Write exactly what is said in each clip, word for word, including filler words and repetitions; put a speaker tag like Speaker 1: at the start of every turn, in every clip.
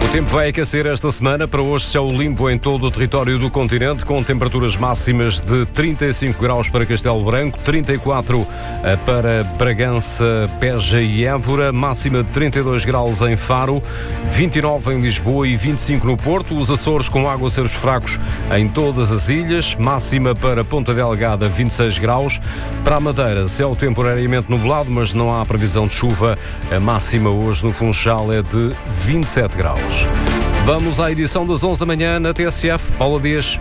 Speaker 1: O tempo vai aquecer esta semana. Para hoje, céu limpo em todo o território do continente, com temperaturas máximas de trinta e cinco graus para Castelo Branco, trinta e quatro para Bragança, Beja e Évora, máxima de trinta e dois graus em Faro, vinte e nove em Lisboa e vinte e cinco no Porto. Os Açores com aguaceiros fracos em todas as ilhas, máxima para Ponta Delgada, vinte e seis graus. Para a Madeira, céu temporariamente nublado, mas não há previsão de chuva. A máxima hoje no Funchal é de vinte e sete graus. Vamos à edição das onze da manhã na T S F. Paula Dias.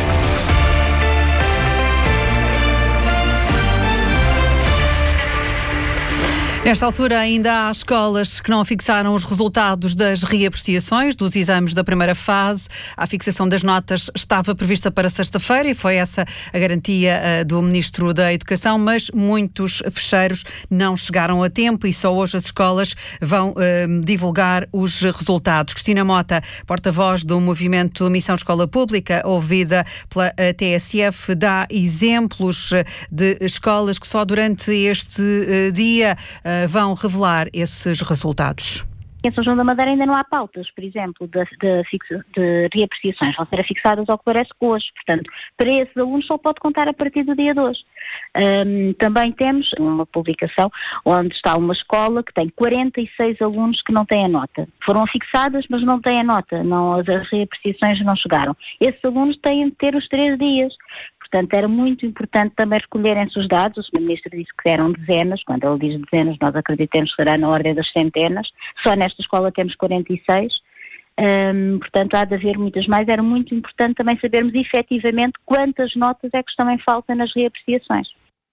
Speaker 2: Nesta altura ainda há escolas que não fixaram os resultados das reapreciações dos exames da primeira fase. A fixação das notas estava prevista para sexta-feira e foi essa a garantia uh, do Ministro da Educação, mas muitos fecheiros não chegaram a tempo e só hoje as escolas vão uh, divulgar os resultados. Cristina Mota, porta-voz do movimento Missão Escola Pública, ouvida pela uh, T S F, dá exemplos uh, de escolas que só durante este uh, dia uh, vão revelar esses resultados.
Speaker 3: Em São João da Madeira ainda não há pautas, por exemplo, de, de, fixa, de reapreciações. Vão ser afixadas ao que parece hoje. Portanto, para esses alunos só pode contar a partir do dia de hoje. Um, também temos uma publicação onde está uma escola que tem quarenta e seis alunos que não têm a nota. Foram afixadas, mas não têm a nota. Não, as reapreciações não chegaram. Esses alunos têm de ter os três dias. Portanto, era muito importante também recolherem-se os dados. O senhor Ministro disse que eram dezenas. Quando ele diz dezenas, nós acreditamos que será na ordem das centenas. Só nesta escola temos quarenta e seis. Um, portanto, há de haver muitas mais. Era muito importante também sabermos efetivamente quantas notas é que estão em falta nas reapreciações.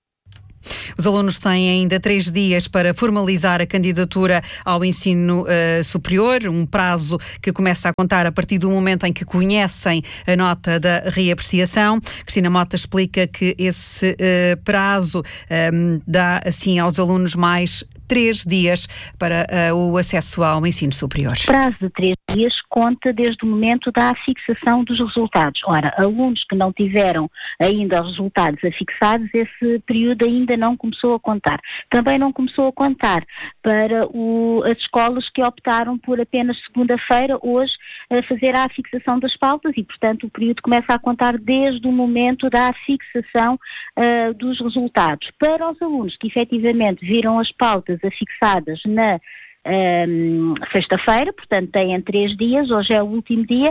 Speaker 2: Os alunos têm ainda três dias para formalizar a candidatura ao ensino uh, superior, um prazo que começa a contar a partir do momento em que conhecem a nota da reapreciação. Cristina Mota explica que esse uh, prazo um, dá assim aos alunos mais três dias para uh, o acesso ao ensino superior.
Speaker 3: O prazo de três dias conta desde o momento da afixação dos resultados. Ora, alunos que não tiveram ainda os resultados afixados, esse período ainda não começou a contar. Também não começou a contar para o, as escolas que optaram por apenas segunda-feira, hoje, a fazer a afixação das pautas e, portanto, o período começa a contar desde o momento da afixação uh, dos resultados. Para os alunos que efetivamente viram as pautas afixadas na um, sexta-feira, portanto têm três dias, hoje é o último dia.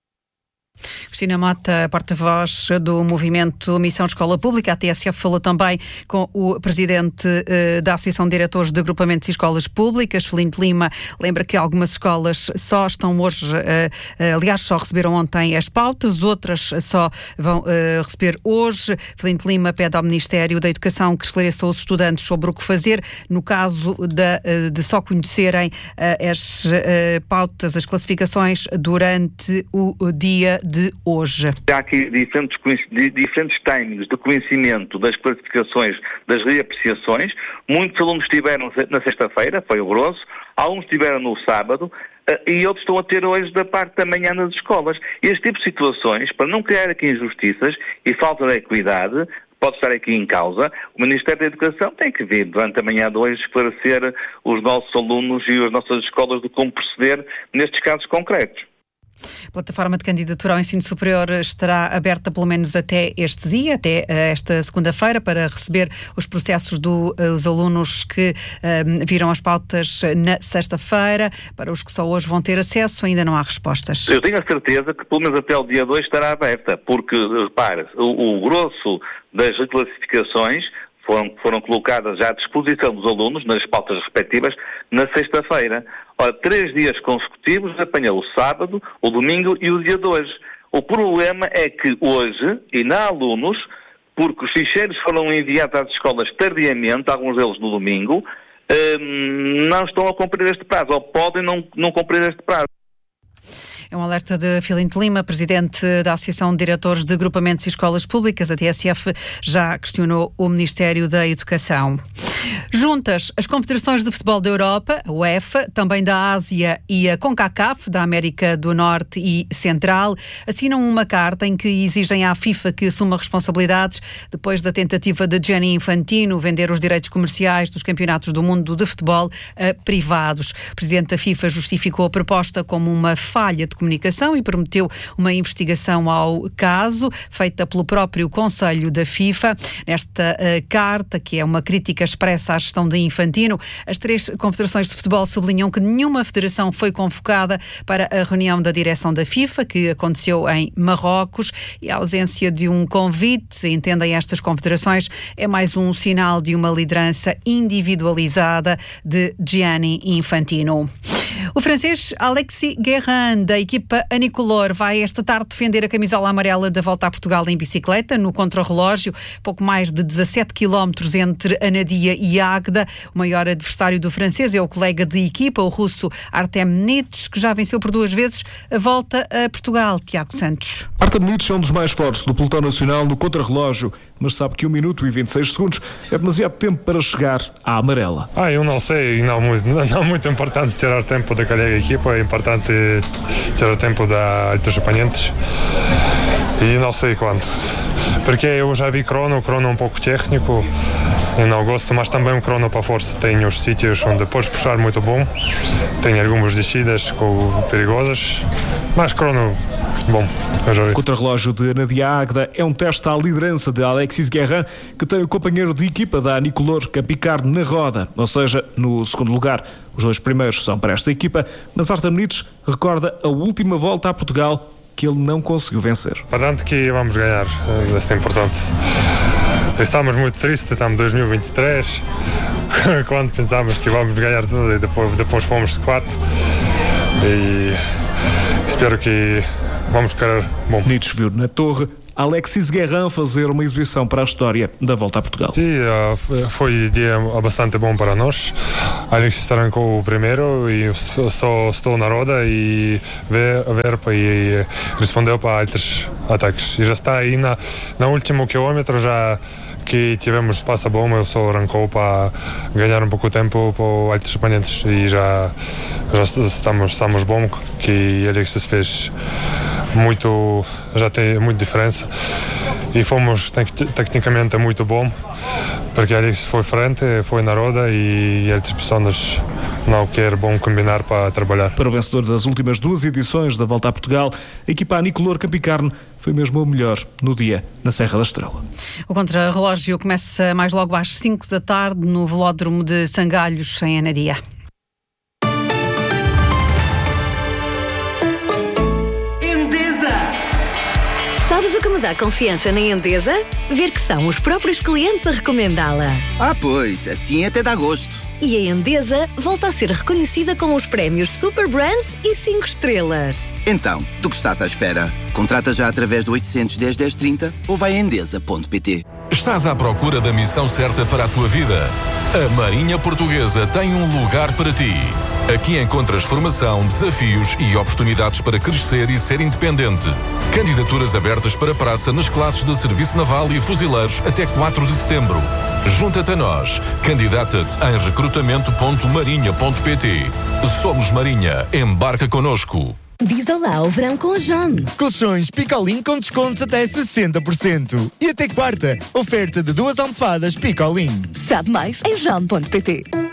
Speaker 2: Cristina Mota, porta-voz do movimento Missão Escola Pública. A T S F falou também com o presidente uh, da Associação de Diretores de Agrupamentos e Escolas Públicas, Felinto Lima. Lembra que algumas escolas só estão hoje, uh, uh, aliás, só receberam ontem as pautas, outras só vão uh, receber hoje. Felinto Lima pede ao Ministério da Educação que esclareça os estudantes sobre o que fazer no caso de, uh, de só conhecerem uh, as uh, pautas, as classificações durante o, o dia de hoje.
Speaker 4: Há aqui diferentes, diferentes timings de conhecimento das classificações das reapreciações. Muitos alunos estiveram na sexta-feira, foi o grosso, alguns estiveram no sábado e outros estão a ter hoje da parte da manhã nas escolas. Este tipo de situações, para não criar aqui injustiças e falta de equidade, pode estar aqui em causa, o Ministério da Educação tem que vir durante a manhã de hoje esclarecer os nossos alunos e as nossas escolas de como proceder nestes casos concretos.
Speaker 2: A plataforma de candidatura ao ensino superior estará aberta pelo menos até este dia, até esta segunda-feira, para receber os processos dos alunos que um, viram as pautas na sexta-feira. Para os que só hoje vão ter acesso, ainda não há respostas.
Speaker 4: Eu tenho a certeza que pelo menos até o dia dois estará aberta, porque, repare, o, o grosso das reclassificações Foram, foram colocadas já à disposição dos alunos nas pautas respectivas na sexta-feira. Ora, três dias consecutivos apanhou o sábado, o domingo e o dia de hoje. O problema é que hoje ainda há alunos, porque os ficheiros foram enviados às escolas tardiamente, alguns deles no domingo, hum, não estão a cumprir este prazo, ou podem não, não cumprir este prazo.
Speaker 2: É um alerta de Felinto Lima, presidente da Associação de Diretores de Agrupamentos e Escolas Públicas. A T S F já questionou o Ministério da Educação. Juntas, as confederações de futebol da Europa, a UEFA, também da Ásia e a CONCACAF, da América do Norte e Central, assinam uma carta em que exigem à FIFA que assuma responsabilidades depois da tentativa de Gianni Infantino vender os direitos comerciais dos campeonatos do mundo de futebol a privados. O presidente da FIFA justificou a proposta como uma falha de comunicação e prometeu uma investigação ao caso, feita pelo próprio Conselho da FIFA. Nesta uh, carta, que é uma crítica expressa à gestão de Infantino, as três confederações de futebol sublinham que nenhuma federação foi convocada para a reunião da direção da FIFA, que aconteceu em Marrocos, e a ausência de um convite, entendem estas confederações, é mais um sinal de uma liderança individualizada de Gianni Infantino. O francês Alexis Guérin, da equipa Anicolor, vai esta tarde defender a camisola amarela da Volta a Portugal em bicicleta, no contrarrelógio, pouco mais de dezassete quilómetros entre Anadia e Águeda. O maior adversário do francês é o colega de equipa, o russo Artem Nitsch, que já venceu por duas vezes a Volta a Portugal. Tiago Santos.
Speaker 5: Artem Nitsch é um dos mais fortes do pelotão nacional no contrarrelógio, mas sabe que um minuto e vinte e seis segundos é demasiado tempo para chegar à amarela.
Speaker 6: Ah, eu não sei, não muito, não muito importante tirar tempo daquela equipa, é importante tirar tempo da Altos Oponentes e não sei quanto, porque eu já vi crono, o crono é um pouco técnico e não gosto, mas também um crono para força. Tem os sítios onde podes puxar muito bom, tem algumas descidas perigosas, mas crono bom.
Speaker 5: O contrarrelógio de Anadia Águeda é um teste à liderança de Alexis Guérin, que tem o companheiro de equipa da Anicolor, Capicar, na roda, ou seja, no segundo lugar. Os dois primeiros são para esta equipa, mas Artem Nitsch recorda a última Volta a Portugal que ele não conseguiu vencer.
Speaker 6: Importante que vamos ganhar, isso é importante. Estamos muito tristes, estamos em dois mil e vinte e três, quando pensámos que vamos ganhar tudo e depois, depois fomos de quarto. E espero que vamos ficar bom.
Speaker 5: Nitsch viu na torre Alexis Guérin fazer uma exibição para a história da Volta a Portugal.
Speaker 6: Sim, foi um dia bastante bom para nós. Alexis arrancou o primeiro e só estou na roda e ver, ver e respondeu para altos ataques. E já está aí na, na último quilômetro, já que tivemos espaço bom, eu só arrancou para ganhar um pouco de tempo para altos oponentes e já, já estamos, estamos bom, que Alexis fez muito, já tem muita diferença e fomos tecnicamente muito bom, porque Alexis foi frente, foi na roda e outras pessoas não quer bom combinar para trabalhar.
Speaker 5: Para o vencedor das últimas duas edições da Volta a Portugal, a equipa Anicolor Capicarne foi mesmo o melhor no dia na Serra da Estrela.
Speaker 2: O contrarrelógio começa mais logo às cinco da tarde no velódromo de Sangalhos, em Anadia.
Speaker 7: Sabes o que me dá confiança na Endesa? Ver que são os próprios clientes a recomendá-la.
Speaker 8: Ah, pois, assim até dá gosto.
Speaker 7: E a Endesa volta a ser reconhecida com os prémios Super Brands e cinco estrelas.
Speaker 8: Então, do que estás à espera? Contrata já através do oitocentos, dez, dez, trinta ou vai a endesa ponto pt.
Speaker 9: Estás à procura da missão certa para a tua vida? A Marinha Portuguesa tem um lugar para ti. Aqui encontras formação, desafios e oportunidades para crescer e ser independente. Candidaturas abertas para praça nas classes de Serviço Naval e Fuzileiros até quatro de setembro. Junta-te a nós. Candidata-te em recrutamento ponto marinha ponto pt. Somos Marinha. Embarca connosco.
Speaker 7: Diz olá ao verão com a John.
Speaker 10: Colchões Picolin com descontos até sessenta por cento. E até quarta, oferta de duas almofadas Picolin.
Speaker 7: Sabe mais em john ponto pt.